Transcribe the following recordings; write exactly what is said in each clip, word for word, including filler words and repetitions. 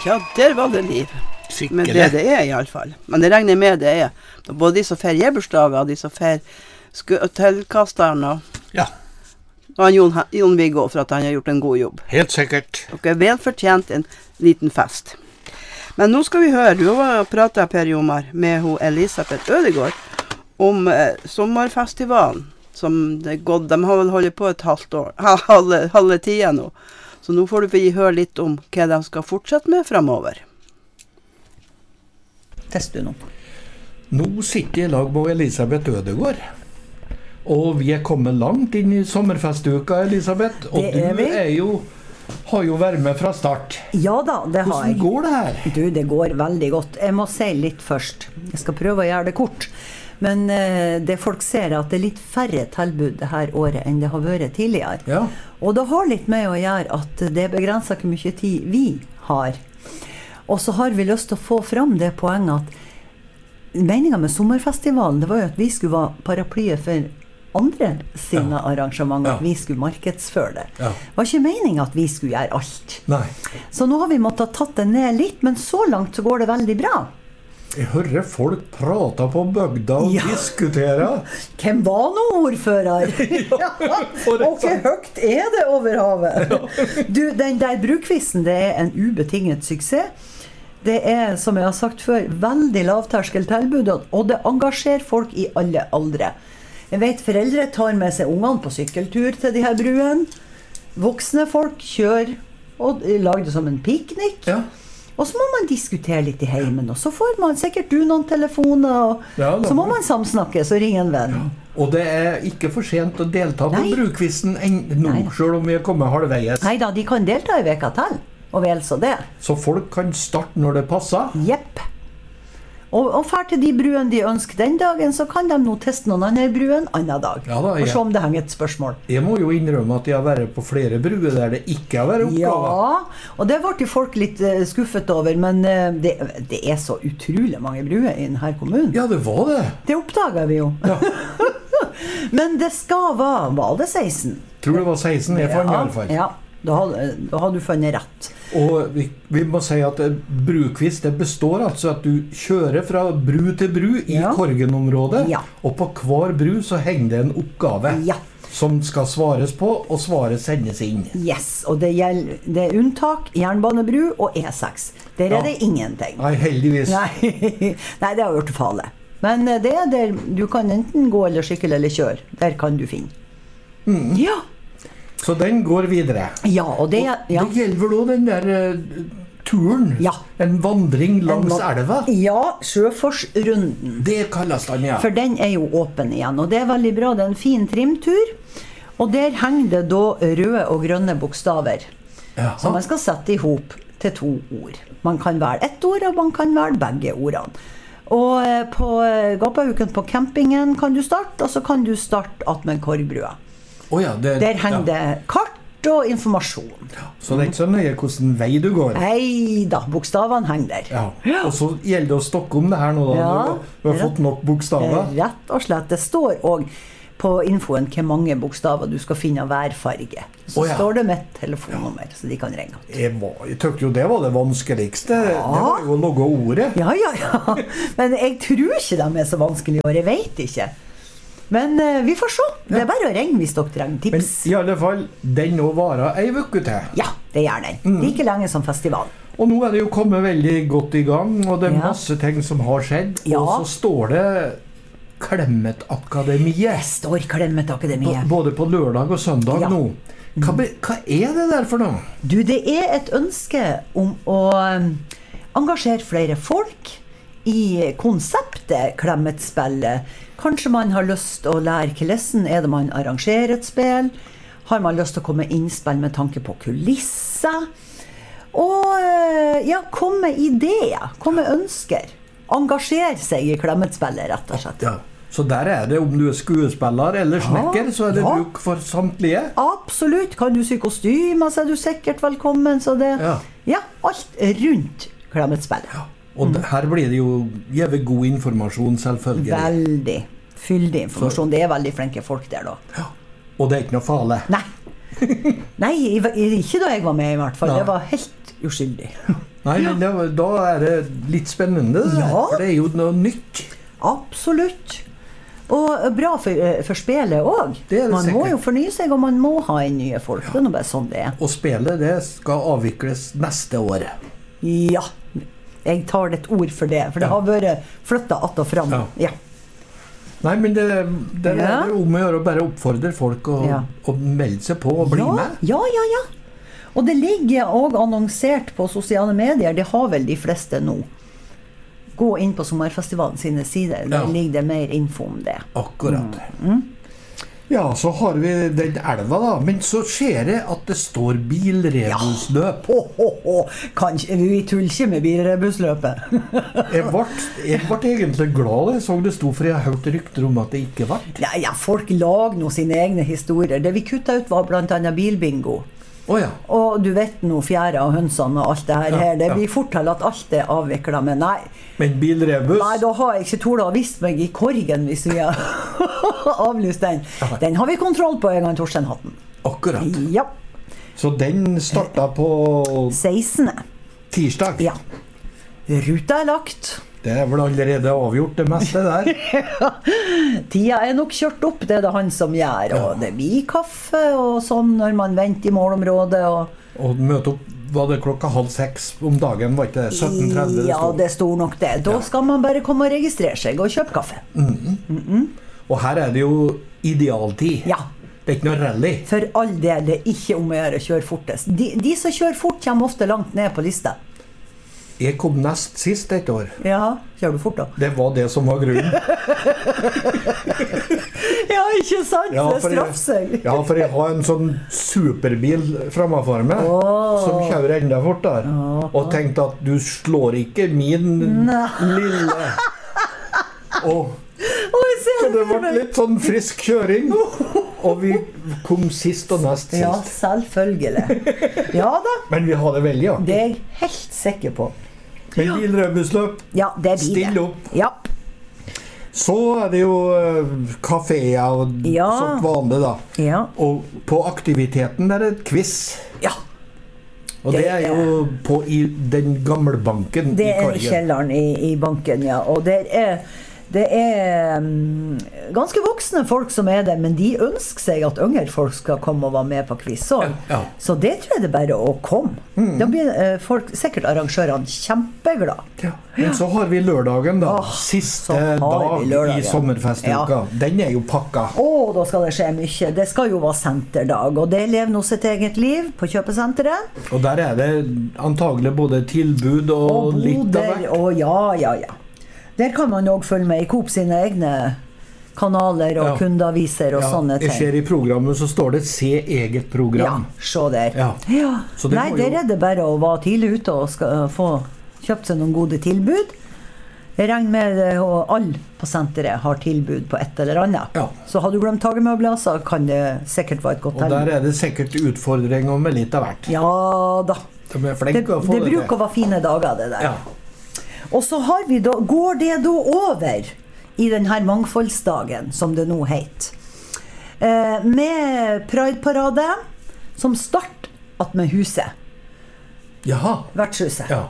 Ja, der var det liv. Skikkelig. Men det det er i alle fall. Men det regner med det er. Både de som fer jebbursdager, de som fer tilkasteren og, Ja, og han Jon, Jon Viggo for at han har gjort en god jobb. helt sikkert. Dere er velfortjent en liten fest. Men nå skal vi høre, du har pratet, Per Jomar, med ho Elisabeth Ødegård om eh, sommerfestivalen, som det er gått, de har vel holdt på et halvt år, halve, halve tiden nå. Så nå får du få høre litt om hva de skal fortsette med fremover. Test du nå. Nå sitter jeg i lag med Elisabeth Ødegård. Og vi er kommet langt inn i sommerfestuka, Elisabeth. Og Det er du vi. er jo, har jo vært med fra start. Ja da, det har Hvordan jeg. går det her? Du, det går veldig godt. Jeg må si litt først. Jeg skal prøve å gjøre det kort. Men eh, det folk ser er at det er litt færre tilbud det her året enn det har vært tidligere. Ja. Og det har litt med å gjøre at det begrenser hvor mye tid vi har. Og så har vi lyst til å få fram det poenget at meningen med sommerfestivalen, det var jo at vi skulle være paraplyet for andre sine Ja. arrangementer, Ja. at vi skulle markedsføre det. Ja. Det var ikke meningen at vi skulle gjøre alt. Nei. Så nå har vi måttet ha tatt det ned litt, men så langt så går det veldig bra. Jeg hører folk prate på bygda og Ja. diskutere. Hvem var nå ordfører? for Og hvor høyt er det over havet? Du, den der brukvisen, det er en ubetinget suksess. Det er, som jeg har sagt før, veldig lavterskeltilbud, og det engasjerer folk i alle aldre. Jeg vet foreldre tar med seg ungene på sykkeltur til de her bruen. Voksne folk kjører og lager det som en piknik. Ja. Og så må man diskutere litt i heimen, og så får man sikkert du noen telefoner, og Ja, da så må må- man samsnakke, så ring en venn. Og det er ikke for sent å delta på Nei. brukvisten enn nå, Nei. selv om vi er kommet halvveis. Neida, de kan delta i veka til, og vel så det. Så folk kan starte når det passer. Jepp. Og, og fær til de bruen de ønsker den dagen, så kan de nå teste noen andre bruen annen dag. Ja da, og ja. se om det henger et spørsmål. Jeg må jo innrømme at jeg har vært på flere bruer der det ikke har vært oppgaver. Ja, og det ble jo folk litt eh, skuffet over, men eh, det, det er så utrolig mange bruer i denne kommunen. Ja, det var det. Det oppdaget vi jo. Ja. Men det skal være, var det seksten? Tror det var seksten, jeg fant i alle fall. Ja, da har, da har du funnet rett. Og vi, vi må si at eh, brukvist, det består altså at du kjører fra bru til bru i Ja. Korgen-området, Ja. og på hver bru så henger det en oppgave Ja. som skal svares på, og svaret sendes inn. Yes, og det gjelder, det er unntak, jernbanebru og E seks. Der er Ja. det ingenting. Nei, heldigvis. Nei, Nei, det har vært farlig. Men eh, det er der du kan enten gå eller sykle eller kjøre. Der kan du finne. Mm. Ja. Så den går videre. Ja, og det, ja. Det gjelder vel også den der eh, turen, Ja. en vandring langs En va- elva. Ja, Sjøforsrunden. Det kalles den, ja. For den er jo åpen igjen, og det er veldig bra. Det er en fin trimtur. Og der henger det da røde og grønne bokstaver, Jaha. som man skal sette i hop til to ord. Man kan velge ett ord, og man kan velge begge ordene. Og eh, på eh, Gapauken på campingen kan du starte, og så kan du starte att med Korgbrua. Å ja, det, Der henger ja. det kart og informasjon. Så det er ikke så nøye hvordan vei du går. Nei da, bokstavene henger der. Ja. Og så gjelder det å stokke om det her nå, da. Ja. når Du har fått nok bokstaver. Rett og slett. Det står òg på infoen hvor mange bokstaver du skal finne av hver farge. Så Å, ja. står det mitt telefonnummer, så de kan ringe. Jeg, var, jeg tykte jo det var det vanskeligste. Ja. Det var jo å logge ordet. Ja, ja, ja. Men jeg tror ikke de er så vanskelige, og jeg vet ikke. Men eh, vi får se. Det er bare å ringe hvis dere trenger Men tips. i alle fall, den nå varer ei uke til. Ja, det gjør den. Mm. Like lenge som festivalen. Og nå er det jo kommet veldig godt i gang, og det er Ja. masse ting som har skjedd. Ja. Og så står det Klemmetakademiet. Det står Klemmetakademiet. Både på lørdag og søndag Ja. nå. Hva, be- hva er det der for noe? Du, det er et ønske om å um, engasjere flere folk i konseptet Klemmetspillet. Kanskje man har lyst til å lære hvordan er det man arrangerer et spill. Har man lyst til å komme med innspill med tanke på kulisser. Og uh, ja, komme med ideer, komme med ønsker. Engasjere seg i Klemmetspillet, rett og slett. Ja. Så der er det, om du er skuespiller eller snekker, så er det ja. bruk for samtlige. Absolutt. Kan du sy kostymer, så er du sikkert velkommen. Så det, Ja. ja, alt rundt Klemmetspillet. Ja. Og det- her blir det jo gjeve god informasjon, selvfølgelig. Veldig fyldig informasjon. Det er veldig flinke folk der, da. Ja. Og det er ikke noe farlig. Nei. Nei, i- i- ikke da jeg var med, i hvert fall. Nei. Det var helt uskyldig. Nei, men det, da er det litt spennende, det der, Ja. for det er jo noe nytt. Absolutt. Og bra for, for spillet også. Det er det Man må sikkert. jo fornye seg, og man må ha inn nye folk. Det er nå bare sånn det er. Og spillet, det skal avvikles neste år. Ja, jeg tar et ord for det, for det Ja. har vært flyttet att og fram. Ja. Ja. Nei, men det, det Ja. er om å gjøre å bare oppfordre folk å, Ja. å melde seg på og bli ja, med. ja, ja, ja. Og det ligger også annonsert på sosiale medier, det har vel de fleste nå. Gå inn på Sommerfestivalen sine sider, der Ja. ligger det mer info om det. Akkurat. Mm. Ja, så har vi den elva da, men så ser jeg at det står bilrebusløp. Ho, ho, ho. Kan, ikke- vi tuller ikke med bilrebusløpet. Jeg ble, jeg ble egentlig glad da jeg så det sto, for jeg har hørt rykter om at det ikke ble. Ja, ja, folk lager nå sine egne historier. Det vi kuttet ut var blant annet bilbingo. Åja, Og du vet nå, fjæra og hønsene og alt det her, Ja, her. Det ja. blir fort til at alt er avviklet, men nei. men bilrebus, Nei, da har jeg ikke tålet å vist meg i korgen hvis vi har avlyst den. Ja. Den har vi kontroll på, jeg og Torstein Hatten. akkurat. Ja, Så den startet på sekstende. tirsdag. Ja. Ruta er lagt. Det er vel allerede avgjort det meste der. Tida er nok kjørt opp, det er det han som gjør. Og det blir kaffe og sånn når man venter i målområdet. Og Og møte opp, var det klokka halv seks om dagen, var ikke det? sytten tretti det ja, stod. det står nok det. Da Ja. skal man bare komme og registrere seg og kjøpe kaffe. Og her er det jo idealtid. Ja. Det er ikke noe rally. For all del, det er ikke om å gjøre å kjøre fortest. De, de som kjører fort, kommer ofte langt ned på lista. Jeg kom nest sist et år. Ja, kjører du fort da? Det var det som var grunnen. Ja, ikke sant? Ja, det for jeg- straffer seg. Ja, for jeg har en sånn superbil framafor meg, Åh. som kjører enda fortere. Og tenkte at du slår ikke min Nei. lille. Og Å, jeg ser så det det for ble meg. litt sånn frisk kjøring. Og vi kom sist og nest sist. Ja, selvfølgelig. Ja da, Men vi har det veldig artig. det er jeg helt sikker på. Men bilrebusløp, Ja, det blir det. still opp. Ja. Så er det jo uh, kaféer og Ja. sånt vanlig, da. Ja. Og på aktiviteten der er det quiz. Ja. Og det, Det er jo på i den gamle banken Det i er i Korgen. kjelleren i, i banken, ja. Og det er, det er um, ganske voksne folk som er der, men de ønsker seg at yngre folk skal komme og være med på quiz også. Ja, ja. Så det tror jeg det er bare å komme. Da blir eh, folk, sikkert arrangørene kjempeglade. Ja. Men så har vi lørdagen, da. Åh, Siste så har dag vi lørdagen. i sommerfestuka. Ja. Den er jo pakka. Å, da skal det skje mye. Det skal jo være senterdag, og det lever nå sitt eget liv på kjøpesenteret. Og der er det antagelig både tilbud og, Og litt av boder, hvert. og ja, ja, ja. Der kan man òg følge med i Coop sine egne kanaler og Ja. kundeaviser og Ja, sånne jeg ting. ser i programmet så står det 'se eget Ja, program'. se der. Ja. Så det Nei, må der jo- er det bare å være tidlig ute og skal uh, få kjøpt seg noen gode tilbud. Jeg regner med det, og alle på senteret har tilbud på et eller annet. Ja. Så har du glemt tagemøbler, så kan det sikkert være et godt Og der er det sikkert utfordringer med litt av hvert. Ja da. De er Det, flinke det å få det, bruker å være fine dager, det der. Ja. Og så har vi da, går det da over i denne mangfoldsdagen, som det nå heter. Eh, med Pride-parade, som start at med huset, Jaha. vertshuset. Ja.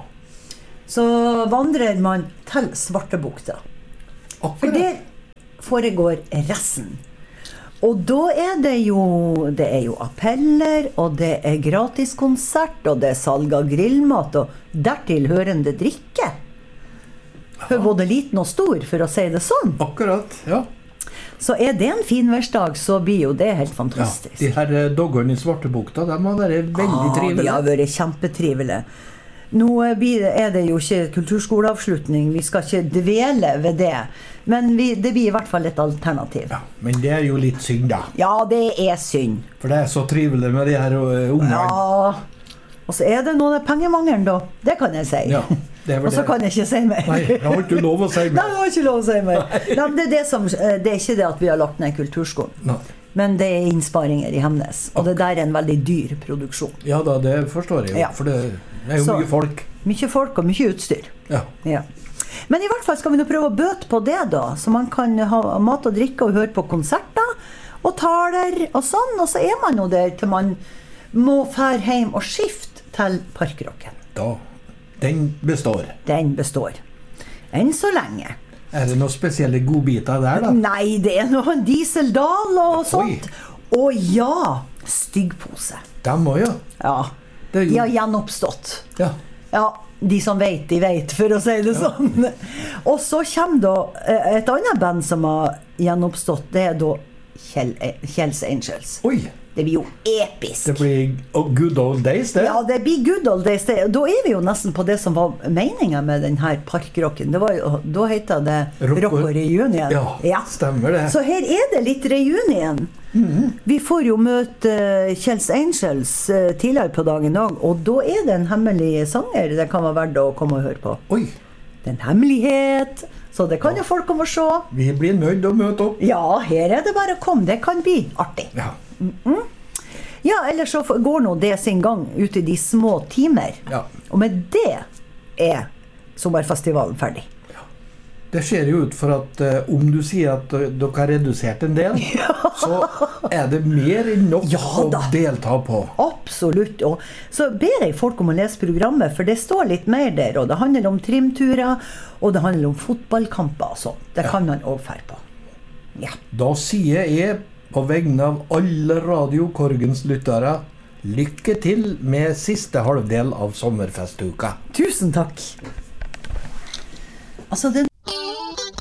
Så vandrer man til Svartebukta. For Akkurat. der foregår resten. Og da er det jo, det er jo appeller, og det er gratiskonsert, og det er salg av grillmat, og dertil hørende drikke. For både liten og stor, for å si det sånn. Akkurat, ja. Så er det en finværsdag, så blir jo det helt ja. fantastisk. De her eh, doggerne i Svartebukta, de har vært veldig Ah, de trivelige. har vært kjempetrivelige. Nå blir- er det jo ikke kulturskoleavslutning, vi skal ikke dvele ved det. Men vi, det blir i hvert fall et alternativ. Ja, men det er jo litt synd, da. Ja, det er synd. For det er så trivelig med de her eh, ungene. Ja. Og så er det noe med pengemangelen, da. Det kan jeg si. Ja, det er vel Og så det. kan jeg ikke si mer. Nei, jeg har ikke lov å si Nei, mer. jeg har ikke lov å si mer. Nei, men det, er det, som, det er ikke det at vi har lagt ned kulturskolen. Nei. Men det er innsparinger i Hemnes. Og det der er en veldig dyr produksjon. Ja da, det forstår jeg jo. Ja. For det er jo Så- mye folk. Mye folk og mye utstyr. Ja. Ja. Men i hvert fall skal vi nå prøve å bøte på det, da. Så man kan ha mat og drikke og høre på konserter og taler og sånn. Og så er man jo der til man må fære hjem og skifte til Parkrocken. Da, den består. Den består. Enn så lenge. Er det noen spesielle godbiter der, da? Nei, det er noe Dieseldal og Oi. sånt. Og ja, styggpose. Dem også, ja. Ja, Det er de jo- har gjenoppstått. Ja. Ja, de som vet, de vet, for å si det sånn. Og så kommer da eh, et annet band som har gjenoppstått, det er da Kjell, Kjells Angels. Oi, Det blir jo episk. det blir oh, good old days, det. Ja, det blir good old days. Det- Da er vi jo nesten på det som var meningen med den her parkrocken. Det var jo, da heter det Rock og- Rock og Reunion. Ja, stemmer det. Så her er det litt reunion. Vi får jo møte eh, Kjells Angels eh, tidligere på dagen også, og da er det en hemmelig sanger det kan være verdt å komme og høre på. Oi, Det er en hemmelighet, så det kan jo folk komme og se. vi blir nødt å møte opp. Ja, her er det bare å komme. Det kan bli artig. Ja, Ja, ellers så f- går nå det sin gang ut i de små timer. Ja. Og med det er sommerfestivalen ferdig. det ser jo ut for at eh, om du sier at eh, dere har redusert en del, så er det mer enn nok Ja å da. delta på. Absolutt. Og så ber jeg folk om å lese programmet, for det står litt mer der. Og det handler om trimturer, og det handler om fotballkamper og sånn. Det kan man også fære på. Ja. Da sier jeg på vegne av alle Radio Korgens lyttere, lykke til med siste halvdel av sommerfestuka. Tusen takk. Altså, det